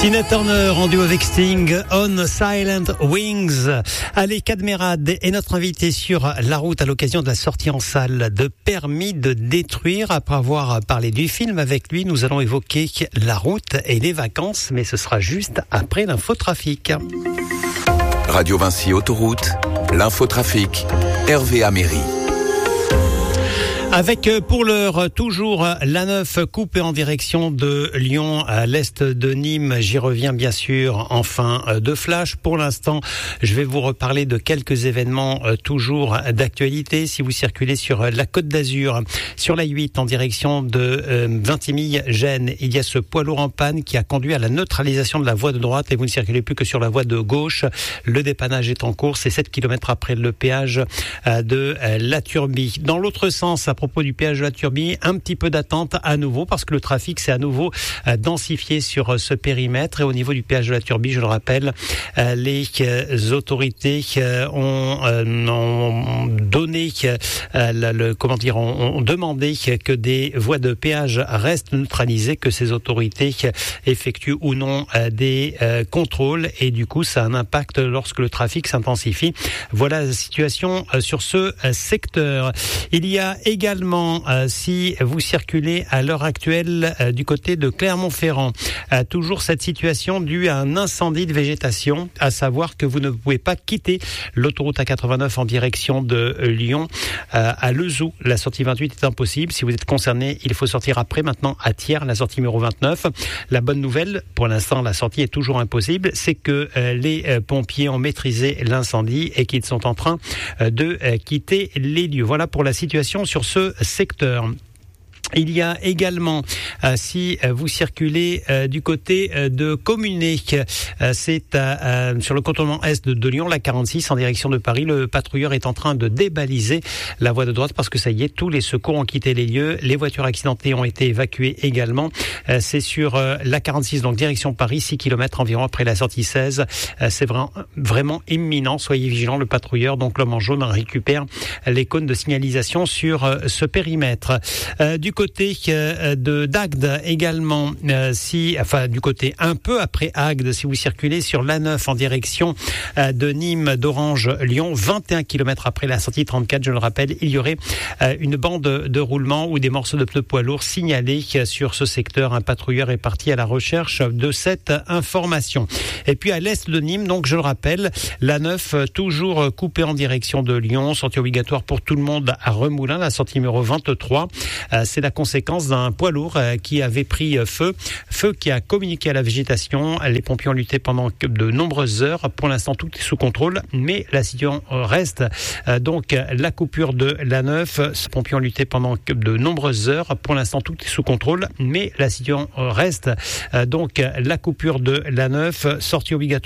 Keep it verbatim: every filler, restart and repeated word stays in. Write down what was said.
Tina Turner en duo avec Sting, On Silent Wings. Allez, Cadmerade est notre invité sur la route à l'occasion de la sortie en salle de Permis de détruire. Après avoir parlé du film avec lui, nous allons évoquer la route et les vacances, mais ce sera juste après l'infotrafic. Radio Vinci Autoroute, l'infotrafic, Hervé Améry. Avec pour l'heure toujours l'A neuf coupée en direction de Lyon à l'est de Nîmes. J'y reviens bien sûr en fin de flash. Pour l'instant, je vais vous reparler de quelques événements toujours d'actualité. Si vous circulez sur la Côte d'Azur, sur la huit en direction de Vintimille-Gênes, il y a ce poids lourd en panne qui a conduit à la neutralisation de la voie de droite et vous ne circulez plus que sur la voie de gauche. Le dépannage est en cours. C'est sept kilomètres après le péage de la Turbie. Dans l'autre sens, à propos du péage de la Turbie, un petit peu d'attente à nouveau parce que le trafic s'est à nouveau densifié sur ce périmètre et au niveau du péage de la Turbie, je le rappelle, les autorités ont, ont donné, le, comment dire, ont demandé que des voies de péage restent neutralisées, que ces autorités effectuent ou non des contrôles et du coup ça a un impact lorsque le trafic s'intensifie. Voilà la situation sur ce secteur. Il y a également Également, euh, si vous circulez à l'heure actuelle euh, du côté de Clermont-Ferrand, euh, toujours cette situation due à un incendie de végétation, à savoir que vous ne pouvez pas quitter l'autoroute A quatre-vingt-neuf en direction de euh, Lyon. Euh, à Lezoux, la sortie vingt-huit est impossible. Si vous êtes concerné, il faut sortir après. Maintenant, à Thiers, la sortie numéro vingt-neuf. La bonne nouvelle, pour l'instant, la sortie est toujours impossible, c'est que euh, les euh, pompiers ont maîtrisé l'incendie et qu'ils sont en train euh, de euh, quitter les lieux. Voilà pour la situation sur ce secteur. Il y a également, euh, si vous circulez euh, du côté euh, de Communé, euh, c'est euh, sur le contournement est de, de Lyon, la quarante-six en direction de Paris, le patrouilleur est en train de débaliser la voie de droite parce que ça y est, tous les secours ont quitté les lieux, les voitures accidentées ont été évacuées également. Euh, c'est sur euh, la quarante-six, donc direction Paris, six kilomètres environ après la sortie seize. Euh, c'est vraiment, vraiment imminent, soyez vigilants, le patrouilleur, donc l'homme en jaune, récupère les cônes de signalisation sur euh, ce périmètre. Euh, du côté de d'Agde également, euh, si, enfin du côté un peu après Agde, si vous circulez sur l'A neuf en direction euh, de Nîmes, d'Orange, Lyon, vingt et un kilomètres après la sortie trente-quatre, je le rappelle, il y aurait euh, une bande de roulement ou des morceaux de pneus poids lourds signalés sur ce secteur. Un patrouilleur est parti à la recherche de cette information. Et puis à l'est de Nîmes, donc je le rappelle, l'A neuf toujours coupé en direction de Lyon, sortie obligatoire pour tout le monde à Remoulins, la sortie numéro vingt-trois. Euh, c'est la conséquence d'un poids lourd euh, qui avait pris euh, feu, feu qui a communiqué à la végétation. Les pompiers ont lutté pendant de nombreuses heures. Pour l'instant, tout est sous contrôle, mais la situation reste. Euh, donc, la coupure de l'A neuf, les pompiers ont lutté pendant de nombreuses heures. Pour l'instant, tout est sous contrôle, mais la situation reste. Euh, donc, la coupure de l'A neuf, sortie obligatoire